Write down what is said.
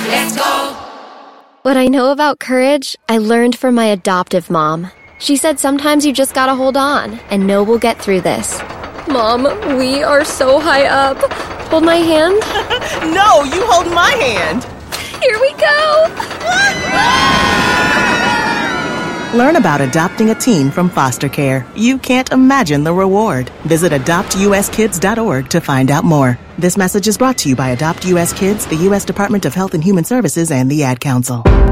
Let's go. What I know about courage, I learned from my adoptive mom. She said sometimes you just gotta hold on and know we'll get through this. Mom, we are so high up. Hold my hand. No, you hold my hand. Here we go. Learn about adopting a teen from foster care. You can't imagine the reward. Visit adoptuskids.org to find out more. This message is brought to you by Adopt U.S. Kids, the U.S. Department of Health and Human Services, and the Ad Council.